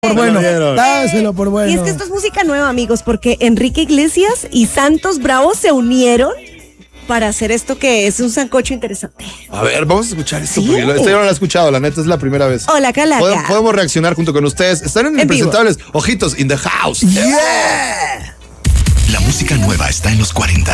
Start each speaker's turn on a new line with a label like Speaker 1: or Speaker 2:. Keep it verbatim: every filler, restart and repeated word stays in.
Speaker 1: Por bueno, dáselo por bueno.
Speaker 2: Y es que esto es música nueva, amigos, porque Enrique Iglesias y Santos Bravo se unieron para hacer esto que es un sancocho interesante.
Speaker 3: A ver, vamos a escuchar esto,
Speaker 2: Sí.
Speaker 3: porque esto yo no lo he escuchado, la neta es la primera vez.
Speaker 2: Hola, Calaca.
Speaker 3: Podemos, podemos reaccionar junto con ustedes. Están en,
Speaker 2: En vivo.
Speaker 3: Impresentables. Ojitos, in the house.
Speaker 1: Yeah.
Speaker 4: La música nueva está en los cuarenta.